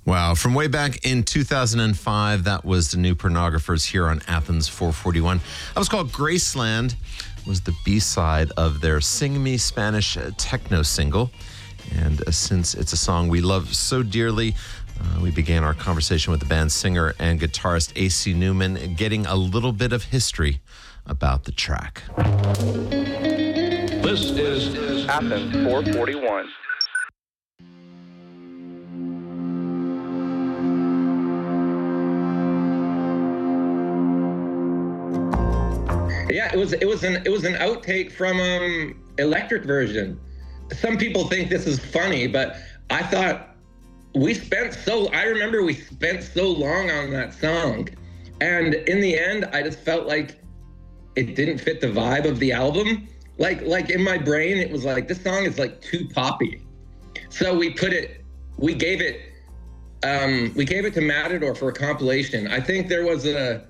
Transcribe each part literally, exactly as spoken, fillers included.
Wow. From way back in two thousand five, that was the New Pornographers here on Athens four forty-one. That was called Graceland. It was the B-side of their Sing Me Spanish techno single. And uh, since it's a song we love so dearly, uh, we began our conversation with the band's singer and guitarist A C Newman, getting a little bit of history about the track. This is, is Athens four forty-one. Yeah, it was it was an it was an outtake from um Electric Version. Some people think this is funny, but I thought we spent so I remember we spent so long on that song, and in the end, I just felt like it didn't fit the vibe of the album. Like like in my brain, it was like this song is like too poppy, so we put it we gave it um we gave it to Matador for a compilation. I think there was a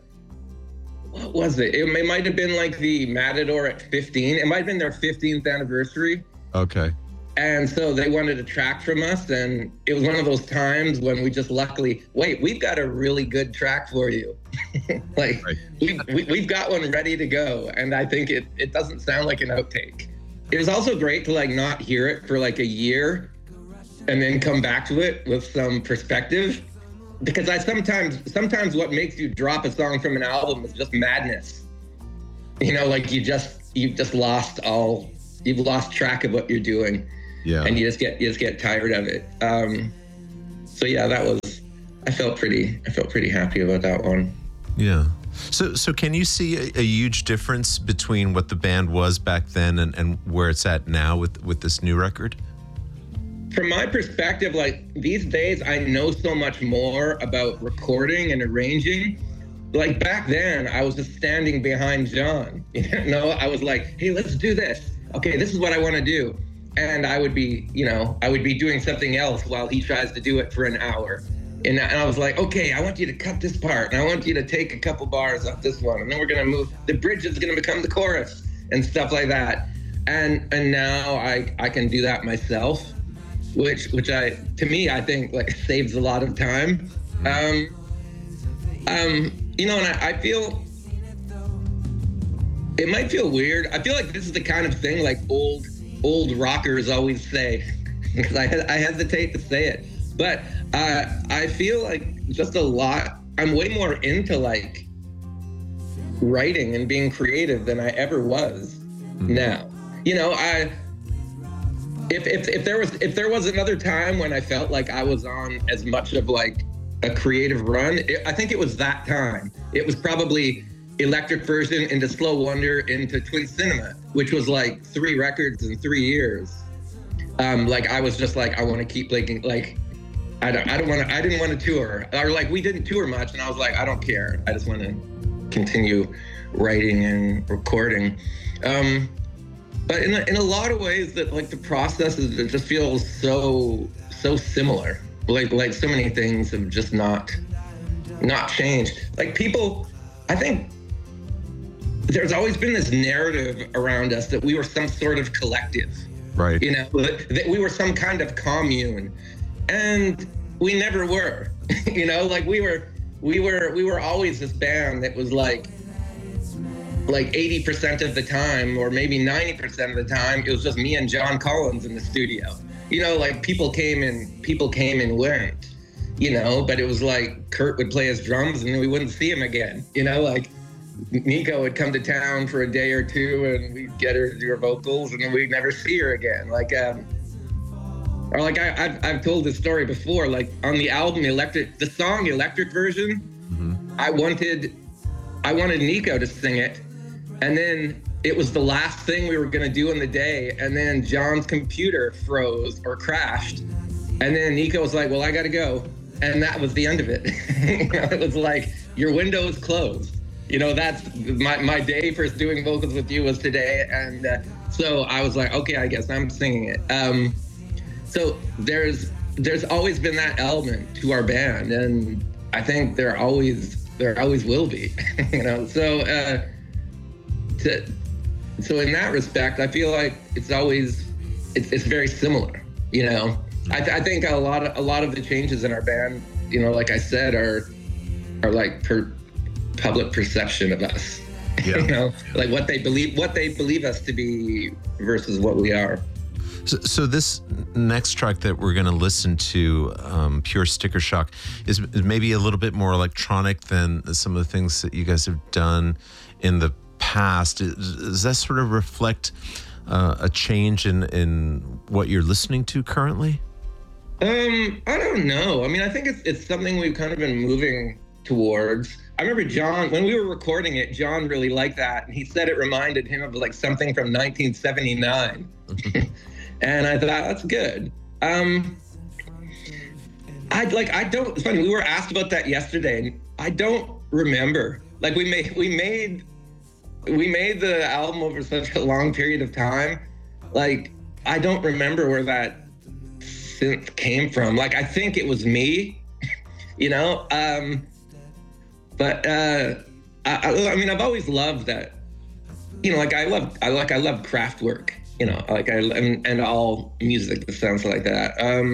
What was it? It, it might have been like the Matador at fifteen. It might have been their fifteenth anniversary. Okay. And so they wanted a track from us, and it was one of those times when we just luckily, wait, we've got a really good track for you. like, right. we, we, we've got one ready to go, and I think it, it doesn't sound like an outtake. It was also great to like not hear it for like a year and then come back to it with some perspective. Because I sometimes, sometimes what makes you drop a song from an album is just madness. You know, like you just, you've just lost all, you've lost track of what you're doing. Yeah. And you just get, you just get tired of it. Um, so yeah, that was, I felt pretty, I felt pretty happy about that one. Yeah. So, so can you see a, a huge difference between what the band was back then and, and where it's at now with, with this new record? From my perspective, like these days, I know so much more about recording and arranging. Like back then, I was just standing behind John. You know, I was like, hey, let's do this. Okay, this is what I want to do. And I would be, you know, I would be doing something else while he tries to do it for an hour. And I, and I was like, okay, I want you to cut this part. And I want you to take a couple bars off this one. And then we're going to move, the bridge is going to become the chorus and stuff like that. And and now I, I can do that myself. Which, which I, to me, I think like saves a lot of time. Um, um, you know, and I, I feel, it might feel weird. I feel like this is the kind of thing like old, old rockers always say, because I, I hesitate to say it, but uh, I feel like just a lot, I'm way more into like writing and being creative than I ever was mm-hmm. now. You know, I, If, if if there was if there was another time when I felt like I was on as much of like a creative run, it, I think it was that time. It was probably Electric Version into Slow Wonder into Twin Cinema, which was like three records in three years. Um, like I was just like I want to keep making like I don't I don't want to I didn't want to tour or like we didn't tour much, and I was like I don't care. I just want to continue writing and recording. Um, But in a, in a lot of ways, that like the process is, it just feels so so similar. Like like so many things have just not not changed. Like people, I think there's always been this narrative around us that we were some sort of collective, right? You know, that we were some kind of commune, and we never were. You know, like we were we were we were always this band that was like. like eighty percent of the time, or maybe ninety percent of the time, it was just me and John Collins in the studio. You know, like people came and people came and went, you know, but it was like Kurt would play his drums and then we wouldn't see him again. You know, like Nico would come to town for a day or two and we'd get her to do her vocals and then we'd never see her again. Like, um, or like I, I've, I've told this story before, like on the album Electric, the song Electric Version, mm-hmm. I wanted, I wanted Nico to sing it. And then it was the last thing we were going to do in the day. And then John's computer froze or crashed. And then Nico was like, well, I got to go. And that was the end of it. You know, it was like, your window is closed. You know, that's my, my day for doing vocals with you was today. And uh, so I was like, okay, I guess I'm singing it. Um, so there's there's always been that element to our band. And I think there always, there always will be, you know, so... Uh, To, so in that respect, I feel like it's always, it's, it's very similar, you know? I, th- I think a lot of a lot of the changes in our band, you know, like I said, are are like per public perception of us. Yeah. You know, like what they believe what they believe us to be versus what we are. So, so this next track that we're going to listen to, um, Pure Sticker Shock, is, is maybe a little bit more electronic than some of the things that you guys have done in the past. Does, does that sort of reflect uh, a change in, in what you're listening to currently? Um, I don't know. I mean, I think it's it's something we've kind of been moving towards. I remember John, when we were recording it, John really liked that, and he said it reminded him of like something from nineteen seventy-nine. And I thought, that's good. Um, I like, I don't, it's funny, we were asked about that yesterday, and I don't remember. Like we made, we made, we made the album over such a long period of time. Like, I don't remember where that synth came from. Like, I think it was me, you know? Um, but, uh, I, I mean, I've always loved that, you know, like I love, I like, I love Kraftwerk. You know, like I and, and all music that sounds like that. Um,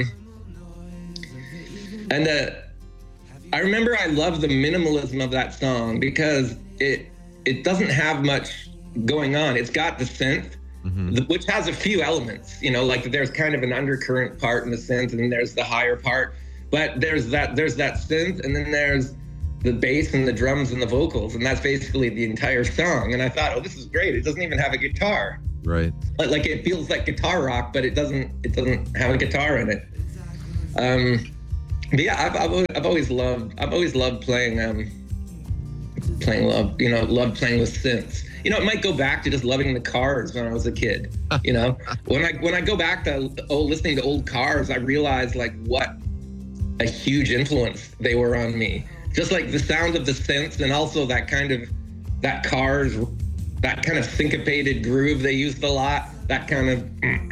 and uh, I remember I love the minimalism of that song because it it doesn't have much going on. It's got the synth, mm-hmm. the, which has a few elements. You know, like there's kind of an undercurrent part in the synth, and then there's the higher part. But there's that there's that synth, and then there's the bass and the drums and the vocals, and that's basically the entire song. And I thought, oh, this is great. It doesn't even have a guitar. Right. Like it feels like guitar rock, but it doesn't. It doesn't have a guitar in it. Um, but yeah, I've, I've I've always loved. I've always loved playing. Um, playing love. You know, loved playing with synths. You know, it might go back to just loving the Cars when I was a kid. You know, when I when I go back to old listening to old Cars, I realize like what a huge influence they were on me. Just like the sound of the synths, and also that kind of that Cars. That kind of syncopated groove they used a lot. That kind of,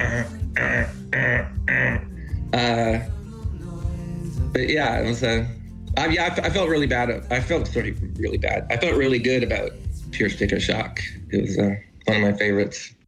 uh, but yeah, it was a. I, yeah, I, I felt really bad. I felt sort of really bad. I felt really good about Pure Sticker Shock. It was uh, one of my favorites.